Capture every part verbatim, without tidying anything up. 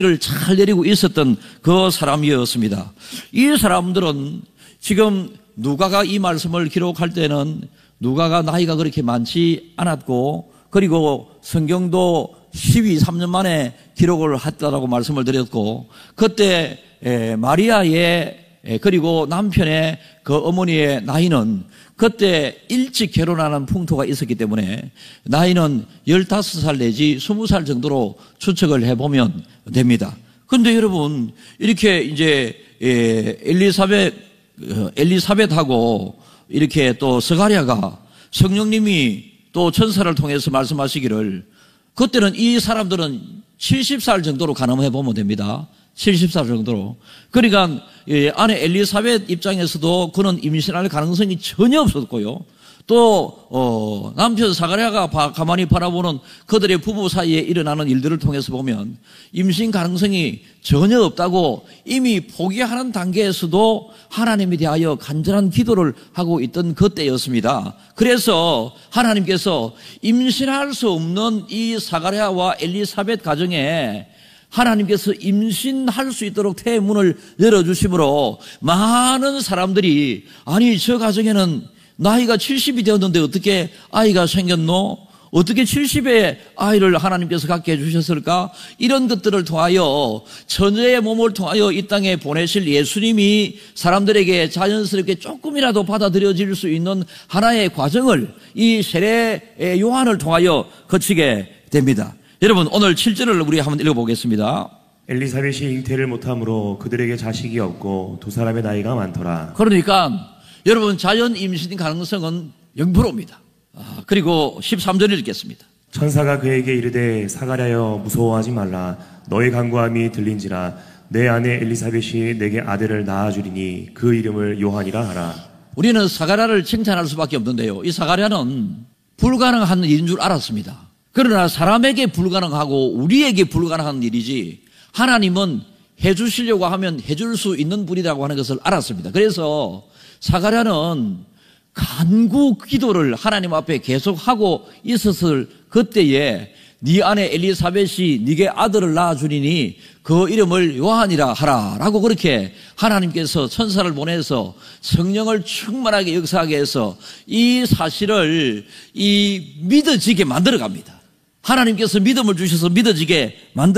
를 잘 내리고 있었던 그 사람이었습니다. 이 사람들은 지금 누가가 이 말씀을 기록할 때는 누가가 나이가 그렇게 많지 않았고, 그리고 성경도 십이, 삼 년 만에 기록을 했다라고 말씀을 드렸고, 그때 마리아의 그리고 남편의 그 어머니의 나이는 그때 일찍 결혼하는 풍토가 있었기 때문에 나이는 열다섯 살 내지 스무 살 정도로 추측을 해보면 됩니다. 그런데 여러분, 이렇게 이제 엘리사벳, 엘리사벳하고 이렇게 또 스가랴가 성령님이 또 천사를 통해서 말씀하시기를, 그때는 이 사람들은 칠십 살 정도로 가늠해 보면 됩니다. 칠십 살 정도로. 그러니까 아내 엘리사벳 입장에서도 그는 임신할 가능성이 전혀 없었고요. 또 어, 남편 사가랴가 가만히 바라보는 그들의 부부 사이에 일어나는 일들을 통해서 보면 임신 가능성이 전혀 없다고 이미 포기하는 단계에서도 하나님에 대하여 간절한 기도를 하고 있던 그때였습니다. 그래서 하나님께서 임신할 수 없는 이 사가랴와 엘리사벳 가정에 하나님께서 임신할 수 있도록 태문을 열어주심으로 많은 사람들이, 아니 저 가정에는 나이가 칠십이 되었는데 어떻게 아이가 생겼노? 어떻게 칠십에 아이를 하나님께서 갖게 해주셨을까? 이런 것들을 통하여 처녀의 몸을 통하여 이 땅에 보내실 예수님이 사람들에게 자연스럽게 조금이라도 받아들여질 수 있는 하나의 과정을 이 세례 요한을 통하여 거치게 됩니다. 여러분, 오늘 칠 절을 우리 한번 읽어보겠습니다. 엘리사벳이 잉태를 못함으로 그들에게 자식이 없고 두 사람의 나이가 많더라. 그러니까 여러분, 자연 임신 가능성은 영 퍼센트입니다. 아, 그리고 십삼 절을 읽겠습니다. 천사가 그에게 이르되 사가랴여 무서워하지 말라. 너의 간구함이 들린지라. 내 아내 엘리사벳이 내게 아들을 낳아주리니 그 이름을 요한이라 하라. 우리는 사가랴를 칭찬할 수밖에 없는데요, 이 사가랴는 불가능한 일인 줄 알았습니다. 그러나 사람에게 불가능하고 우리에게 불가능한 일이지 하나님은 해주시려고 하면 해줄 수 있는 분이라고 하는 것을 알았습니다. 그래서 사가랴는 간구 기도를 하나님 앞에 계속하고 있었을 그때에 네 아내 엘리사벳이 네게 아들을 낳아주리니 그 이름을 요한이라 하라 라고 그렇게 하나님께서 천사를 보내서 성령을 충만하게 역사하게 해서 이 사실을 이 믿어지게 만들어 갑니다. 하나님께서 믿음을 주셔서 믿어지게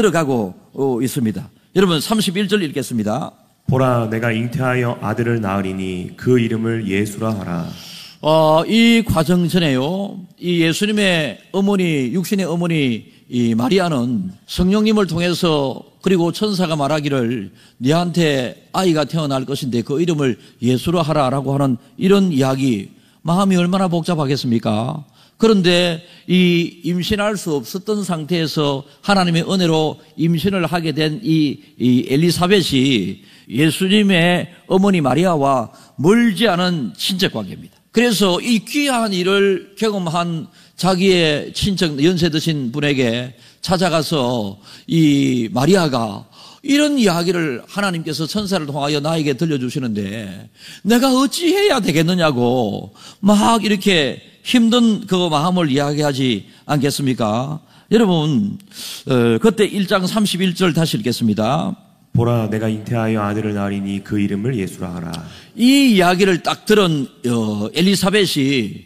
만들어가고 있습니다. 여러분, 삼십일 절 읽겠습니다. 보라, 내가 잉태하여 아들을 낳으리니 그 이름을 예수라 하라. 어, 이 과정 전에요, 이 예수님의 어머니, 육신의 어머니 이 마리아는 성령님을 통해서, 그리고 천사가 말하기를 네한테 아이가 태어날 것인데 그 이름을 예수라 하라라고 하는 이런 이야기, 마음이 얼마나 복잡하겠습니까? 그런데 이 임신할 수 없었던 상태에서 하나님의 은혜로 임신을 하게 된 이 이 엘리사벳이 예수님의 어머니 마리아와 멀지 않은 친척 관계입니다. 그래서 이 귀한 일을 경험한 자기의 친척 연세 드신 분에게 찾아가서 이 마리아가 이런 이야기를 하나님께서 천사를 통하여 나에게 들려주시는데 내가 어찌해야 되겠느냐고 막 이렇게 힘든 그 마음을 이야기하지 않겠습니까? 여러분, 어, 그때 일 장 삼십일 절 다시 읽겠습니다. 보라, 내가 잉태하여 아들을 낳으리니 그 이름을 예수라 하라. 이 이야기를 딱 들은 어, 엘리사벳이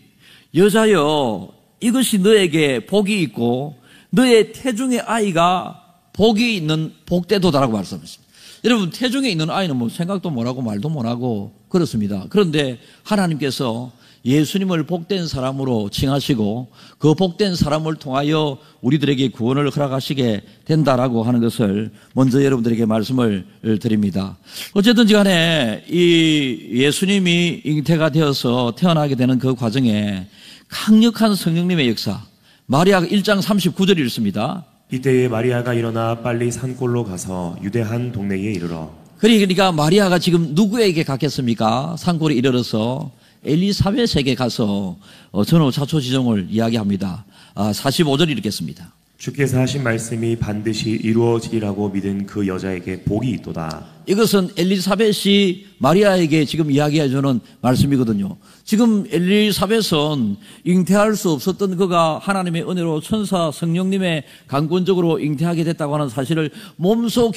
여자여, 이것이 너에게 복이 있고 너의 태중의 아이가 복이 있는 복되도다라고 말씀하셨습니다. 여러분, 태중에 있는 아이는 뭐 생각도 못하고 말도 못하고 그렇습니다. 그런데 하나님께서 예수님을 복된 사람으로 칭하시고 그 복된 사람을 통하여 우리들에게 구원을 허락하시게 된다라고 하는 것을 먼저 여러분들에게 말씀을 드립니다. 어쨌든지 간에 이 예수님이 잉태가 되어서 태어나게 되는 그 과정에 강력한 성령님의 역사, 마리아가 일 장 삼십구 절 읽습니다. 이때에 마리아가 일어나 빨리 산골로 가서 유대 한 동네에 이르러. 그러니까 마리아가 지금 누구에게 갔겠습니까? 산골에 이르러서 엘리사벳에게 가서 전후 자초지종을 이야기합니다. 아, 사십오 절 읽겠습니다. 주께서 하신 말씀이 반드시 이루어지리라고 믿은 그 여자에게 복이 있도다. 이것은 엘리사벳이 마리아에게 지금 이야기해 주는 말씀이거든요. 지금 엘리사벳은 잉태할 수 없었던 그가 하나님의 은혜로 천사 성령님의 강권적으로 잉태하게 됐다고 하는 사실을 몸소